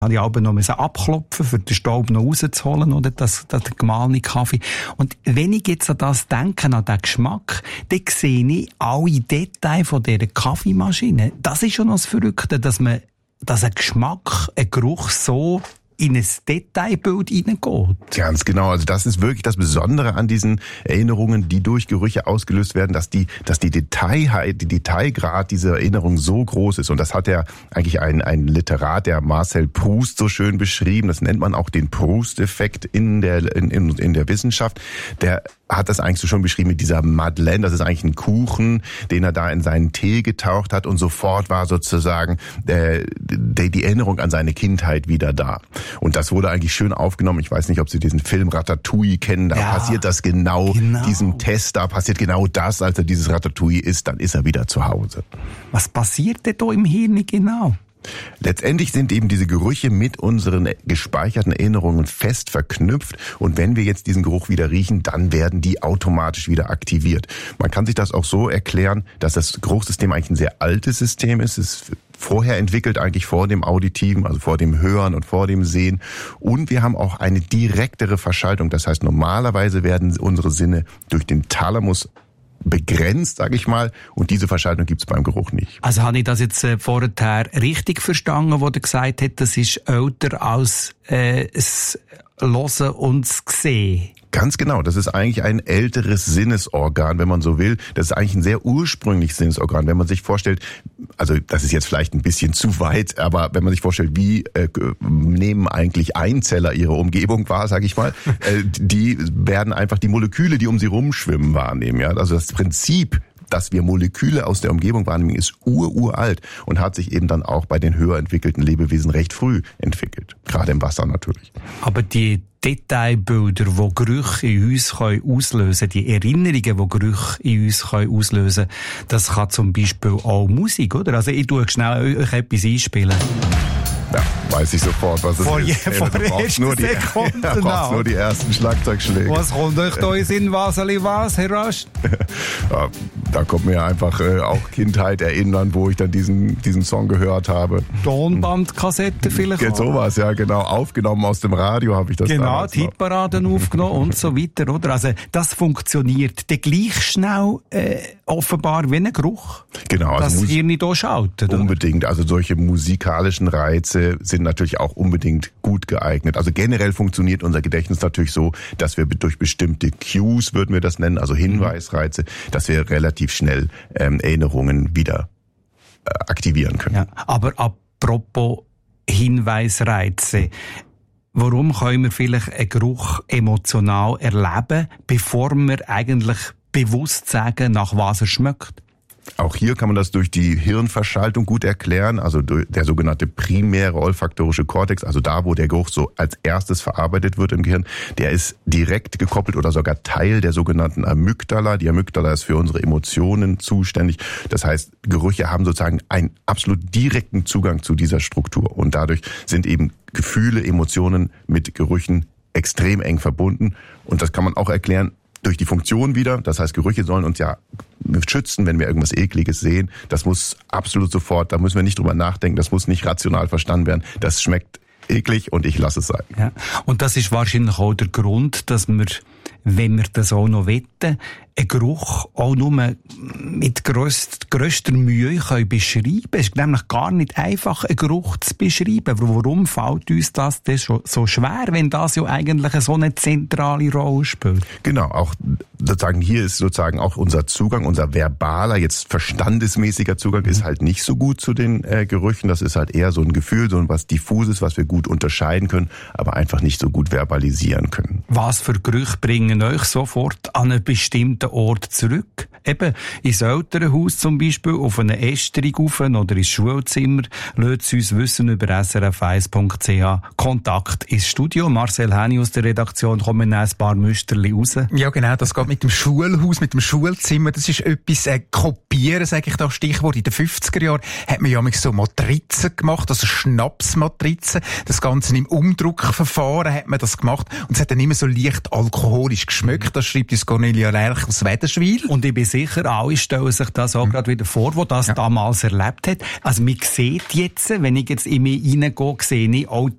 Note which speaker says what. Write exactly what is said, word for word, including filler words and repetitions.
Speaker 1: habe ich auch noch abklopfen, für den Staub noch rauszuholen, oder das, das gemahlene Kaffee. Und wenn ich jetzt an das denke, an den Geschmack, dann sehe ich alle Details von dieser Kaffeemaschine. Das ist schon noch das Verrückte, dass man, dass ein Geschmack, ein Geruch so in ein Detailbild hineingeht.
Speaker 2: Ganz genau. Also das ist wirklich das Besondere an diesen Erinnerungen, die durch Gerüche ausgelöst werden, dass die, dass die Detail, die Detailgrad dieser Erinnerung so groß ist. Und das hat ja eigentlich ein, ein Literat, der Marcel Proust, so schön beschrieben. Das nennt man auch den Proust-Effekt in der, in, in, in der Wissenschaft. Der hat das eigentlich so schon beschrieben mit dieser Madeleine. Das ist eigentlich ein Kuchen, den er da in seinen Tee getaucht hat, und sofort war sozusagen äh, die, die Erinnerung an seine Kindheit wieder da. Und das wurde eigentlich schön aufgenommen. Ich weiß nicht, ob Sie diesen Film Ratatouille kennen. Da ja, passiert das genau, genau, diesem Test, da passiert genau das, als er dieses Ratatouille isst, dann ist er wieder zu Hause.
Speaker 1: Was passiert denn da im Hirn genau?
Speaker 2: Letztendlich sind eben diese Gerüche mit unseren gespeicherten Erinnerungen fest verknüpft, und wenn wir jetzt diesen Geruch wieder riechen, dann werden die automatisch wieder aktiviert. Man kann sich das auch so erklären, dass das Geruchssystem eigentlich ein sehr altes System ist. Es ist vorher entwickelt, eigentlich vor dem Auditiven, also vor dem Hören und vor dem Sehen. Und wir haben auch eine direktere Verschaltung. Das heißt, normalerweise werden unsere Sinne durch den Thalamus begrenzt, sage ich mal, und diese Verschaltung gibt's beim Geruch nicht.
Speaker 1: Also habe ich das jetzt äh, vorher richtig verstanden, wo du gesagt hast, das ist älter als äh, das Hören und das Sehen?
Speaker 2: Ganz genau, das ist eigentlich ein älteres Sinnesorgan, wenn man so will. Das ist eigentlich ein sehr ursprüngliches Sinnesorgan. Wenn man sich vorstellt, also das ist jetzt vielleicht ein bisschen zu weit, aber wenn man sich vorstellt, wie äh, nehmen eigentlich Einzeller ihre Umgebung wahr, sage ich mal, äh, die werden einfach die Moleküle, die um sie rumschwimmen, wahrnehmen. Ja, also das Prinzip, dass wir Moleküle aus der Umgebung wahrnehmen, ist ur-uralt und hat sich eben dann auch bei den höher entwickelten Lebewesen recht früh entwickelt. Gerade im Wasser natürlich.
Speaker 1: Aber die Detailbilder, die Gerüche in uns auslösen können, die Erinnerungen, die Gerüche in uns auslösen können, das kann zum Beispiel auch Musik, oder? Also ich tue schnell euch etwas einspielen.
Speaker 2: Ja, weiß ich sofort, was es
Speaker 1: vor
Speaker 2: ist.
Speaker 1: Je, vor
Speaker 2: du brauchst nur die, ja, brauchst nur die ersten Schlagzeugschläge.
Speaker 1: Was kommt euch da in Sinn, Waseli, was, Herr Rasch?
Speaker 2: Ja, da kommt mir einfach äh, auch Kindheit erinnern, wo ich dann diesen, diesen Song gehört habe.
Speaker 1: Tonbandkassette vielleicht
Speaker 2: Geht sowas, ja, genau. Aufgenommen aus dem Radio habe ich das
Speaker 1: Genau, die Hitparaden aufgenommen und so weiter, oder? Also, das funktioniert dann gleich schnell, äh, offenbar wie ein Geruch.
Speaker 2: Genau.
Speaker 1: Also das
Speaker 2: Mus-
Speaker 1: Hirn nicht schaltet.
Speaker 2: Unbedingt. Also solche musikalischen Reize sind natürlich auch unbedingt gut geeignet. Also generell funktioniert unser Gedächtnis natürlich so, dass wir durch bestimmte Cues, würden wir das nennen, also Hinweisreize, dass wir relativ schnell ähm, Erinnerungen wieder äh, aktivieren können.
Speaker 1: Ja, aber apropos Hinweisreize, warum können wir vielleicht einen Geruch emotional erleben, bevor wir eigentlich bewusst sagen, nach was er schmeckt?
Speaker 2: Auch hier kann man das durch die Hirnverschaltung gut erklären, also der sogenannte primäre olfaktorische Kortex, also da, wo der Geruch so als erstes verarbeitet wird im Gehirn, der ist direkt gekoppelt oder sogar Teil der sogenannten Amygdala. Die Amygdala ist für unsere Emotionen zuständig. Das heißt, Gerüche haben sozusagen einen absolut direkten Zugang zu dieser Struktur, und dadurch sind eben Gefühle, Emotionen mit Gerüchen extrem eng verbunden, und das kann man auch erklären durch die Funktion wieder. Das heißt, Gerüche sollen uns ja schützen, wenn wir irgendwas Ekliges sehen. Das muss absolut sofort, da müssen wir nicht drüber nachdenken, das muss nicht rational verstanden werden. Das schmeckt eklig und ich lasse es sein.
Speaker 1: Ja. Und das ist wahrscheinlich auch der Grund, dass wir, wenn wir das auch noch wetten, einen Geruch auch nur mit grösst, grösster Mühe können beschreiben. Es ist nämlich gar nicht einfach, einen Geruch zu beschreiben. Aber warum fällt uns das denn so schwer, wenn das ja eigentlich so eine zentrale Rolle spielt?
Speaker 2: Genau, auch sozusagen hier ist sozusagen auch unser Zugang, unser verbaler, jetzt verstandesmäßiger Zugang ist halt nicht so gut zu den äh, Gerüchen. Das ist halt eher so ein Gefühl, so was Diffuses, was wir gut unterscheiden können, aber einfach nicht so gut verbalisieren können.
Speaker 1: Was für Gerüche bringen euch sofort an einen bestimmten Ort zurück? Eben ins Elternhaus zum Beispiel, auf eine Ästerung rauf oder ins Schulzimmer. Lasst uns wissen über s r f eins punkt c h. Kontakt ins Studio. Marcel Häni aus der Redaktion, kommen ein paar Müsterli raus.
Speaker 3: Ja genau, das geht mit dem Schulhaus, mit dem Schulzimmer. Das ist etwas äh, kopieren, sage ich da Stichwort. In den fünfziger Jahren hat man ja so Matrizen gemacht, also Schnapsmatrizen. Das Ganze im Umdruckverfahren hat man das gemacht und es hat dann immer so leicht alkoholisch geschmeckt. Das schreibt uns Cornelia Lerch aus Wädenswil.
Speaker 1: Und ich bin sicher, alle stellen sich das auch mhm. gerade wieder vor, wo das ja. damals erlebt hat. Also man sieht jetzt, wenn ich jetzt in mich reingehe, sehe ich auch